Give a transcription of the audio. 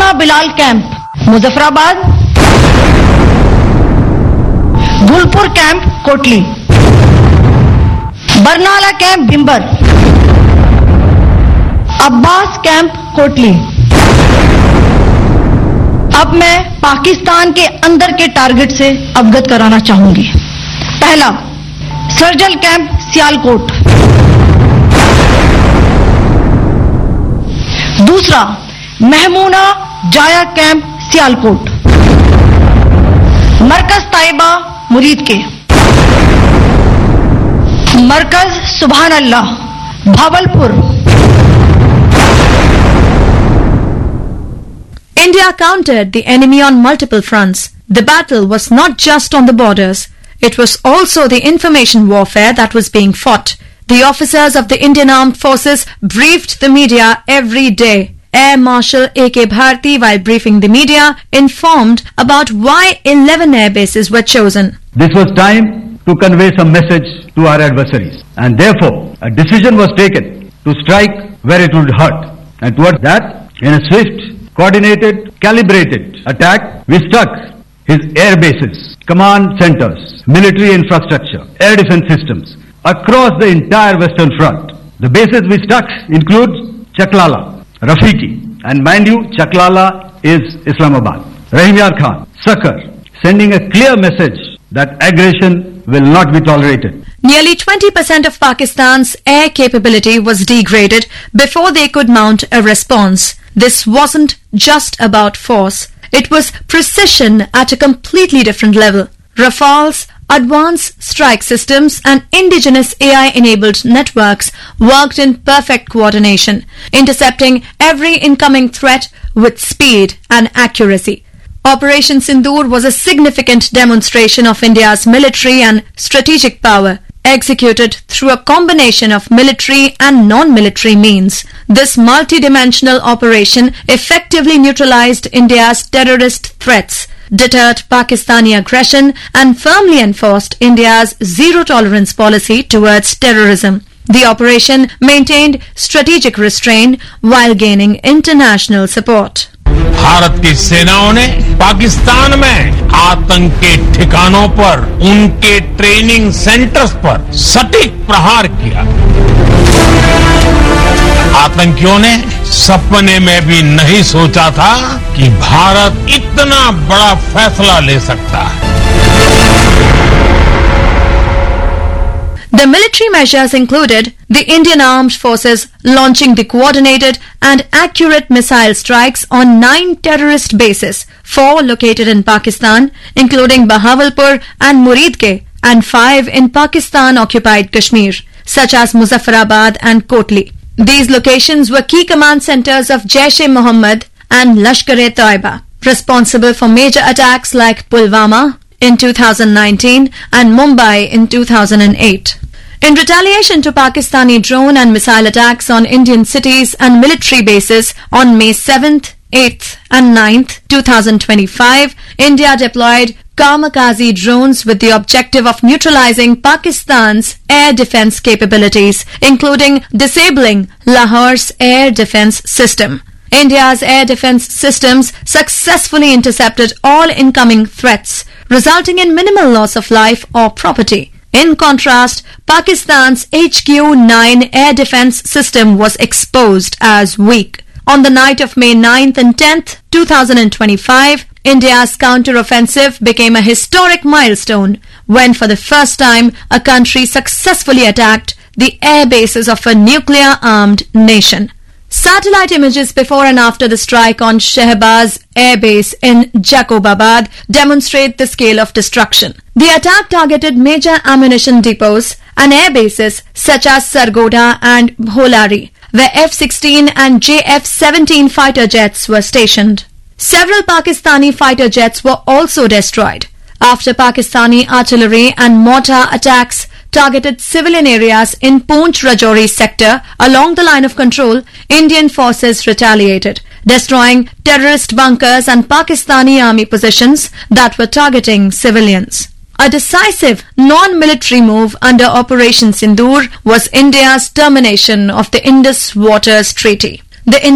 Shah Bilal camp Muzaffarabad, Gulpur camp Kotli, Barnala camp Bhimber, Abbas camp Kotli. अब मैं पाकिस्तान के अंदर के टारगेट से अवगत कराना चाहूंगी। पहला, सर्जल कैंप सियालकोट। दूसरा, महमूना जाया कैंप सियालकोट। मरकज ताइबा मुरीद के, मरकज सुभान अल्लाह Bahawalpur. India countered the enemy on multiple fronts. The battle was not just on the borders. It was also the information warfare that was being fought. The officers of the Indian Armed Forces briefed the media every day. Air Marshal A.K. Bharti, while briefing the media, informed about why 11 air bases were chosen. This was time to convey some message to our adversaries, and therefore a decision was taken to strike where it would hurt. And towards that, in a swift, coordinated, calibrated attack, we struck his air bases, command centers, military infrastructure, air defense systems across the entire Western Front. The bases we struck include Chaklala, Rafiki, and mind you, Chaklala is Islamabad. Rahim Yar Khan, Sakar, sending a clear message that aggression will not be tolerated. Nearly 20% of Pakistan's air capability was degraded before they could mount a response. This wasn't just about force. It was precision at a completely different level. Rafales, advanced strike systems and indigenous AI-enabled networks worked in perfect coordination, intercepting every incoming threat with speed and accuracy. Operation Sindoor was a significant demonstration of India's military and strategic power, executed through a combination of military and non-military means. This multidimensional operation effectively neutralized India's terrorist threats, deterred Pakistani aggression, and firmly enforced India's zero-tolerance policy towards terrorism. The operation maintained strategic restraint while gaining international support. Bharat की सेनाओं ने पाकिस्तान में आतंक के ठिकानों पर, उनके training centres पर सटीक प्रहार किया। आतंकियों ने सपने में भी नहीं सोचा था कि भारत इतना बड़ा फैसला ले सकता है। The military measures included the Indian Armed Forces launching the coordinated and accurate missile strikes on 9 terrorist bases, 4 located in Pakistan, including Bahawalpur and Muridke, and 5 in Pakistan-occupied Kashmir, such as Muzaffarabad and Kotli. These locations were key command centers of Jaish-e-Mohammed and Lashkar-e-Taiba, responsible for major attacks like Pulwama in 2019 and Mumbai in 2008. In retaliation to Pakistani drone and missile attacks on Indian cities and military bases on May 7th, 8th and 9th, 2025, India deployed kamikaze drones with the objective of neutralizing Pakistan's air defense capabilities, including disabling Lahore's air defense system. India's air defense systems successfully intercepted all incoming threats, resulting in minimal loss of life or property. In contrast, Pakistan's HQ-9 air defense system was exposed as weak. On the night of May 9th and 10th, 2025, India's counter-offensive became a historic milestone when for the first time a country successfully attacked the air bases of a nuclear-armed nation. Satellite images before and after the strike on Shehbaz Air Base in Jacobabad demonstrate the scale of destruction. The attack targeted major ammunition depots and air bases such as Sargodha and Bholari, where F-16 and JF-17 fighter jets were stationed. Several Pakistani fighter jets were also destroyed. After Pakistani artillery and mortar attacks targeted civilian areas in Poonch Rajouri sector along the line of control, Indian forces retaliated, destroying terrorist bunkers and Pakistani army positions that were targeting civilians. A decisive non-military move under Operation Sindoor was India's termination of the Indus Waters Treaty. The